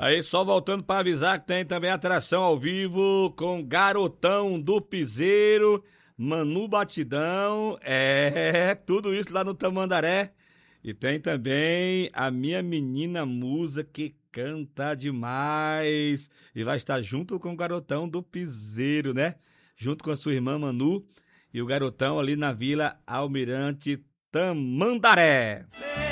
Aí, só voltando para avisar que tem também atração ao vivo com Garotão do Piseiro, Manu Batidão, tudo isso lá no Tamandaré. E tem também a minha menina Musa, que canta demais. E vai estar junto com o Garotão do Piseiro, né? Junto com a sua irmã Manu e o Garotão ali na Vila Almirante Tamandaré.